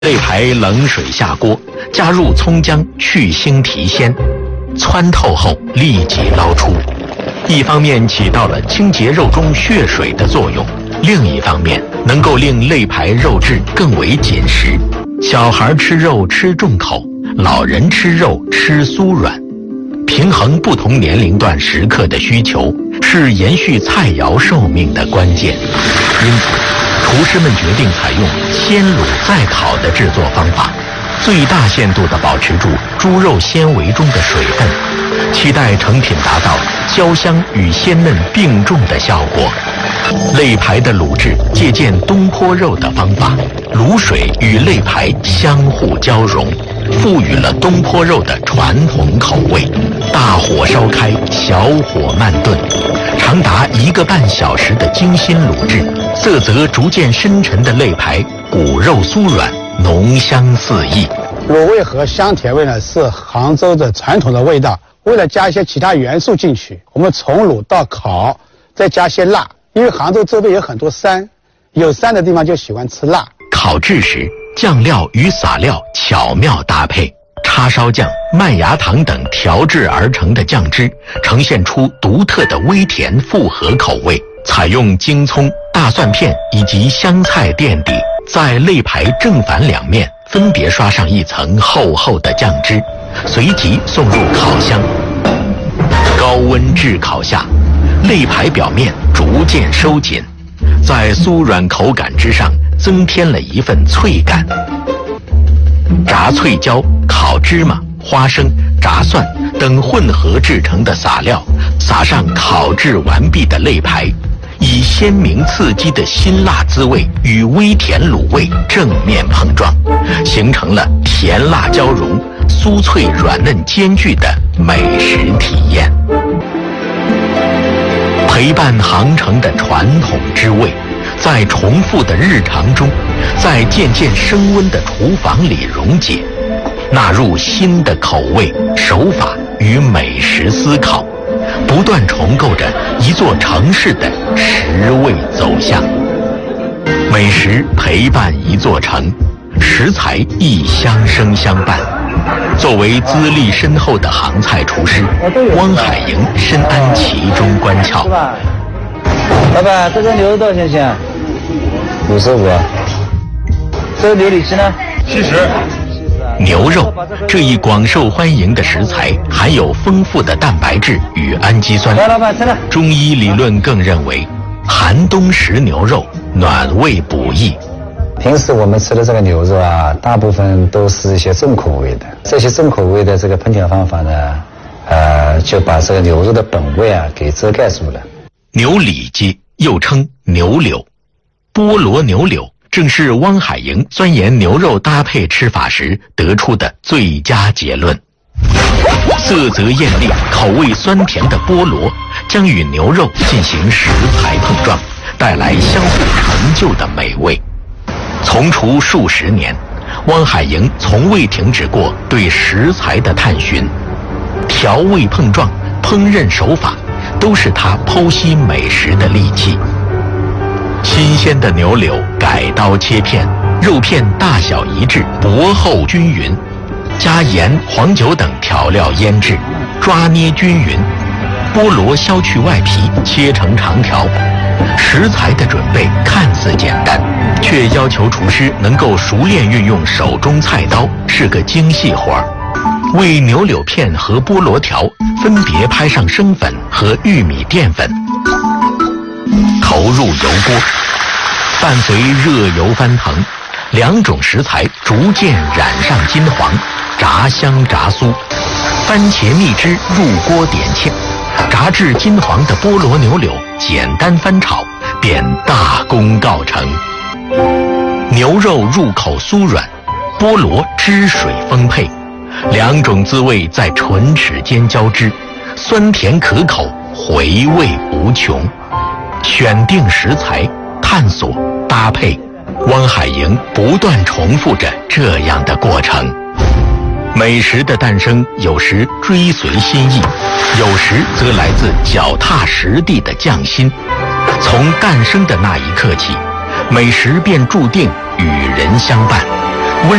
肋排冷水下锅，加入葱姜去腥提鲜，汆透后立即捞出。一方面起到了清洁肉中血水的作用，另一方面能够令肋排肉质更为紧实。小孩吃肉吃重口，老人吃肉吃酥软，平衡不同年龄段食客的需求，是延续菜肴寿命的关键。因此，厨师们决定采用先卤再烤的制作方法，最大限度地保持住猪肉纤维中的水分，期待成品达到焦香与鲜嫩并重的效果。肋排的卤制借鉴东坡肉的方法，卤水与肋排相互交融，赋予了东坡肉的传统口味。大火烧开，小火慢炖，长达1个半小时的精心卤制，色泽逐渐深沉的肋排，骨肉酥软，浓香四溢。 卤味和香甜味呢是杭州的传统的味道，为了加一些其他元素进去，我们从卤到烤，再加些辣。因为杭州周边有很多山，有山的地方就喜欢吃辣。 烤制时，酱料与撒料巧妙搭配，叉烧酱、麦芽糖等调制而成的酱汁，呈现出独特的微甜复合口味。采用京葱、大蒜片以及香菜垫底，在肋排正反两面分别刷上一层厚厚的酱汁，随即送入烤箱。高温炙烤下，肋排表面逐渐收紧，在酥软口感之上增添了一份脆感。炸脆椒、烤芝麻、花生、炸蒜等混合制成的撒料，撒上烤制完毕的肋排，以鲜明刺激的辛辣滋味与微甜卤味正面碰撞，形成了甜辣交融、酥脆软嫩兼具的美食体验。陪伴航程的传统之味，在重复的日常中，在渐渐升温的厨房里溶解，纳入新的口味、手法与美食思考，不断重构着一座城市的食味走向。美食陪伴一座城，食材亦相生相伴。作为资历深厚的杭菜厨师，汪海营深谙其中关窍。 老板，这个牛肉多少钱钱？55。这个牛里脊呢 ？70。 牛肉这一广受欢迎的食材，含有丰富的蛋白质与氨基酸。 来，老板吃了。 中医理论更认为，寒冬食牛肉，暖胃补益。 平时我们吃的这个牛肉啊，大部分都是一些重口味的。这些重口味的这个烹调方法呢，就把这个牛肉的本味啊给遮盖住了。 牛里脊又称牛柳，菠萝牛柳正是汪海营钻研牛肉搭配吃法时得出的最佳结论。色泽艳丽、口味酸甜的菠萝将与牛肉进行食材碰撞，带来相互成就的美味。从厨数十年，汪海营从未停止过对食材的探寻，调味碰撞、烹饪手法都是他剖析美食的利器。新鲜的牛柳改刀切片，肉片大小一致，薄厚均匀，加盐、黄酒等调料腌制，抓捏均匀。菠萝削去外皮，切成长条。食材的准备看似简单，却要求厨师能够熟练运用手中菜刀，是个精细活儿。为牛柳片和菠萝条分别拍上生粉和玉米淀粉，投入油锅，伴随热油翻腾，两种食材逐渐染上金黄，炸香炸酥。番茄蜜汁入锅点芡，炸至金黄的菠萝牛柳简单翻炒，便大功告成。牛肉入口酥软，菠萝汁水丰沛，两种滋味在唇齿间交织，酸甜可口，回味无穷。选定食材，探索搭配，汪海营不断重复着这样的过程。美食的诞生有时追随心意，有时则来自脚踏实地的匠心。从诞生的那一刻起，美食便注定与人相伴。